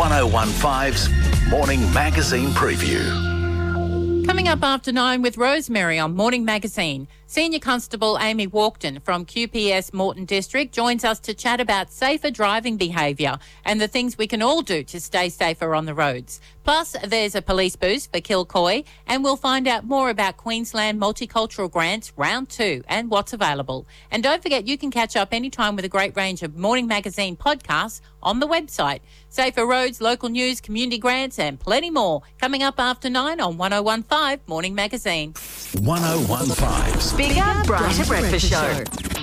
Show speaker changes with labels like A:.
A: 1015's Morning Magazine Preview.
B: Coming up after 9 with Rosemary on Morning Magazine, Senior Constable Amy Walkden from QPS Moreton District joins us to chat about safer driving behaviour and the things we can all do to stay safer on the roads. Plus, there's a police boost for Kilcoy, and we'll find out more about Queensland Multicultural Grants Round 2 and what's available. And don't forget, you can catch up anytime with a great range of Morning Magazine podcasts on the website. Safer roads, local news, community grants and plenty more coming up after 9 on 1015 Morning Magazine.
A: 1015's
C: Bigger, Brighter Breakfast Show.